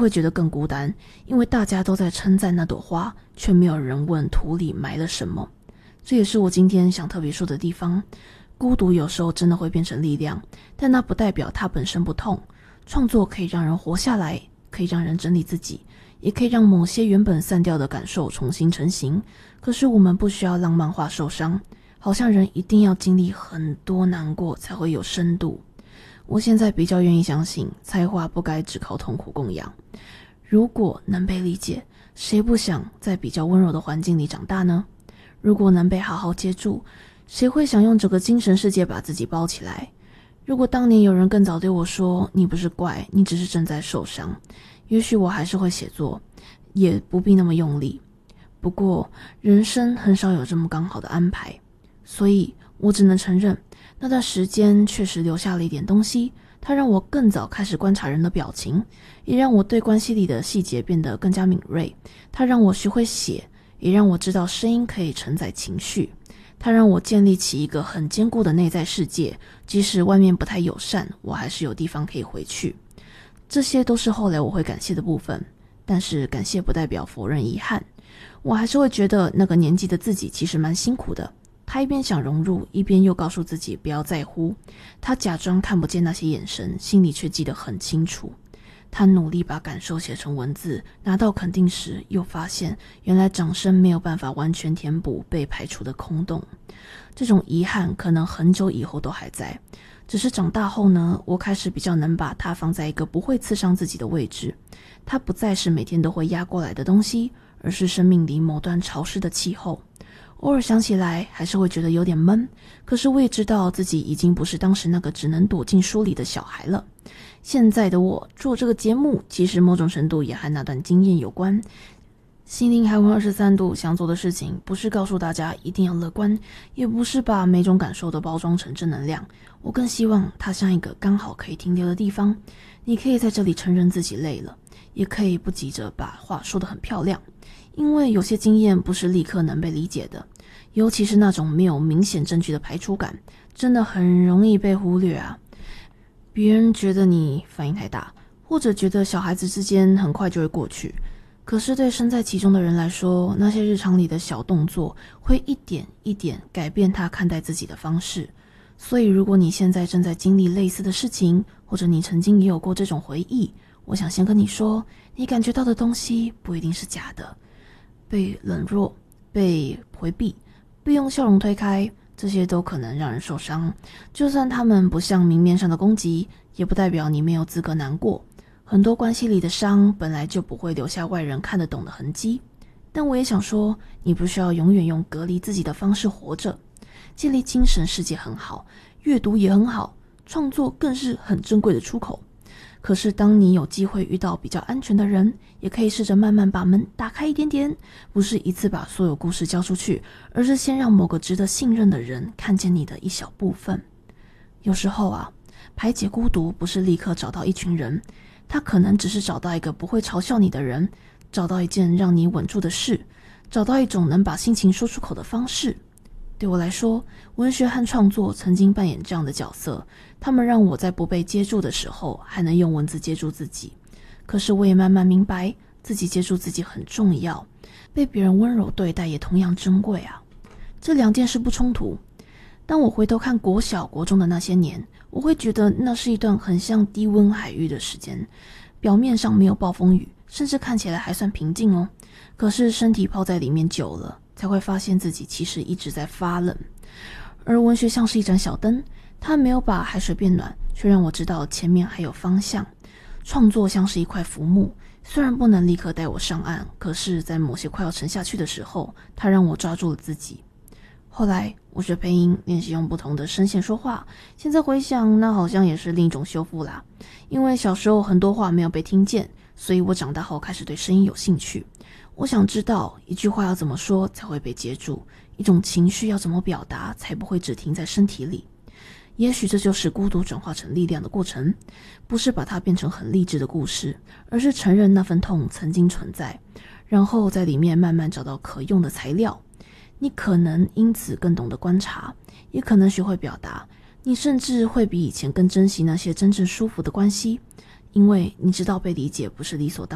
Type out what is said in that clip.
会觉得更孤单，因为大家都在称赞那朵花，却没有人问土里埋了什么。这也是我今天想特别说的地方。孤独有时候真的会变成力量，但那不代表它本身不痛。创作可以让人活下来，可以让人整理自己，也可以让某些原本散掉的感受重新成型。可是我们不需要浪漫化受伤，好像人一定要经历很多难过才会有深度。我现在比较愿意相信，才华不该只靠痛苦供养。如果能被理解，谁不想在比较温柔的环境里长大呢？如果能被好好接住，谁会想用整个精神世界把自己包起来？如果当年有人更早对我说，你不是怪，你只是正在受伤，也许我还是会写作，也不必那么用力。不过人生很少有这么刚好的安排，所以我只能承认，那段时间确实留下了一点东西，它让我更早开始观察人的表情，也让我对关系里的细节变得更加敏锐。它让我学会写，也让我知道声音可以承载情绪。它让我建立起一个很坚固的内在世界，即使外面不太友善，我还是有地方可以回去。这些都是后来我会感谢的部分，但是感谢不代表否认遗憾。我还是会觉得那个年纪的自己其实蛮辛苦的。他一边想融入，一边又告诉自己不要在乎。他假装看不见那些眼神，心里却记得很清楚。他努力把感受写成文字，拿到肯定时，又发现原来掌声没有办法完全填补被排除的空洞。这种遗憾可能很久以后都还在，只是长大后呢，我开始比较能把它放在一个不会刺伤自己的位置。它不再是每天都会压过来的东西，而是生命里某段潮湿的气候。偶尔想起来还是会觉得有点闷，可是我也知道自己已经不是当时那个只能躲进书里的小孩了。现在的我做这个节目，其实某种程度也和那段经验有关。心灵海湾23度想做的事情，不是告诉大家一定要乐观，也不是把每种感受都包装成正能量。我更希望它像一个刚好可以停留的地方，你可以在这里承认自己累了，也可以不急着把话说得很漂亮。因为有些经验不是立刻能被理解的，尤其是那种没有明显证据的排除感，真的很容易被忽略啊。别人觉得你反应太大，或者觉得小孩子之间很快就会过去，可是对身在其中的人来说，那些日常里的小动作会一点一点改变他看待自己的方式。所以如果你现在正在经历类似的事情，或者你曾经也有过这种回忆，我想先跟你说，你感觉到的东西不一定是假的。被冷落，被回避，被用笑容推开，这些都可能让人受伤。就算他们不像明面上的攻击，也不代表你没有资格难过。很多关系里的伤本来就不会留下外人看得懂的痕迹。但我也想说，你不需要永远用隔离自己的方式活着。建立精神世界很好，阅读也很好，创作更是很珍贵的出口。可是当你有机会遇到比较安全的人，也可以试着慢慢把门打开一点点，不是一次把所有故事交出去，而是先让某个值得信任的人看见你的一小部分。有时候啊，排解孤独不是立刻找到一群人，他可能只是找到一个不会嘲笑你的人，找到一件让你稳住的事，找到一种能把心情说出口的方式。对我来说，文学和创作曾经扮演这样的角色，他们让我在不被接住的时候还能用文字接住自己。可是我也慢慢明白，自己接住自己很重要，被别人温柔对待也同样珍贵啊。这两件事不冲突。当我回头看国小国中的那些年，我会觉得那是一段很像低温海域的时间，表面上没有暴风雨，甚至看起来还算平静哦。可是身体泡在里面久了，才会发现自己其实一直在发冷。而文学像是一盏小灯，它没有把海水变暖，却让我知道前面还有方向。创作像是一块浮木，虽然不能立刻带我上岸，可是在某些快要沉下去的时候，它让我抓住了自己。后来我学配音，练习用不同的声线说话，现在回想，那好像也是另一种修复啦。因为小时候很多话没有被听见，所以我长大后开始对声音有兴趣。我想知道一句话要怎么说才会被接住，一种情绪要怎么表达才不会只停在身体里。也许这就是孤独转化成力量的过程，不是把它变成很励志的故事，而是承认那份痛曾经存在，然后在里面慢慢找到可用的材料。你可能因此更懂得观察，也可能学会表达，你甚至会比以前更珍惜那些真正舒服的关系，因为你知道被理解不是理所当然。